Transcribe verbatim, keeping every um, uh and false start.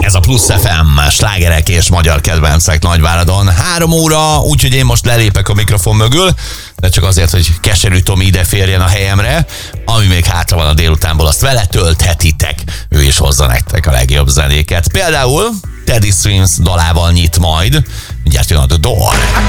Ez a Plusz ef em, slágerek és magyar kedvencek Nagyváradon. Három óra, úgyhogy én most lelépek a mikrofon mögül, de csak azért, hogy Keserű Tomi ide férjen a helyemre. Ami még hátra van a délutánból, azt vele tölthetitek. Ő is hozza nektek a legjobb zenéket. Például Teddy Swims dalával nyit majd. Mindjárt jön a The Door.